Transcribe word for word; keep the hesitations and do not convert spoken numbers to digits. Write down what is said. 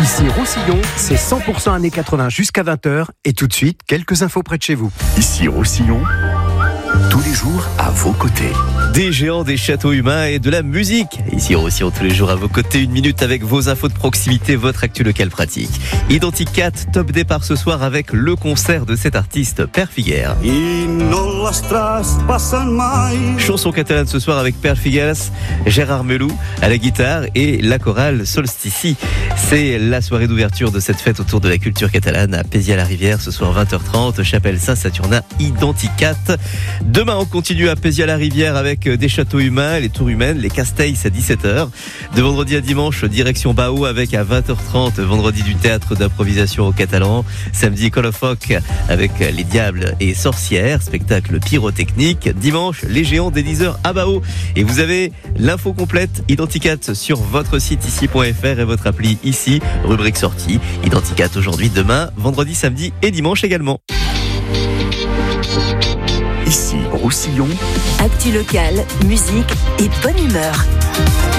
Ici Roussillon, c'est cent pour cent années quatre-vingts jusqu'à vingt heures. Et tout de suite, quelques infos près de chez vous. Ici Roussillon, tous les jours à vos côtés. Des géants, des châteaux humains et de la musique. Ici Roussillon, tous les jours à vos côtés, une minute avec vos infos de proximité, votre actu local pratique. Identicat, top départ ce soir avec le concert de cet artiste, Pere Figueras. Chanson catalane ce soir avec Pere Figueras, Gérard Melou à la guitare et la chorale Solstici. C'est la soirée d'ouverture de cette fête autour de la culture catalane à Pézières-la-Rivière ce soir vingt heures trente, chapelle Saint-Saturnin, Identicat. Demain, on continue à Pézières-la-Rivière avec des châteaux humains, les tours humaines, les casteils à dix-sept heures. De vendredi à dimanche, direction Bao avec à vingt heures trente, vendredi du théâtre d'improvisation au Catalan. Samedi, Colofoc avec les diables et sorcières, spectacle pyrotechnique. Dimanche, les géants dès dix heures à Bao. Et vous avez l'info complète Identicat sur votre site ici point f r et votre appli ici, rubrique sortie. Identicat aujourd'hui, demain, vendredi, samedi et dimanche également. Ici Roussillon, actu locale, musique et bonne humeur.